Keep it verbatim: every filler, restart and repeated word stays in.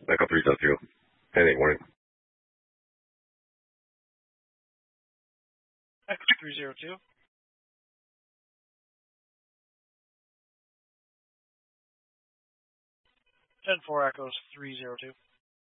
Echo three dot two. ten eight warning. Echo three zero two. ten four Echoes three zero two.